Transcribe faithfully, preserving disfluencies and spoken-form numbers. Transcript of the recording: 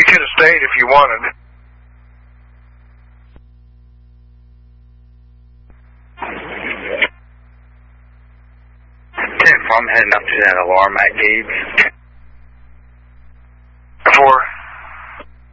could have stayed if you wanted. ten four, I'm heading up to that alarm at Gabe's. Four.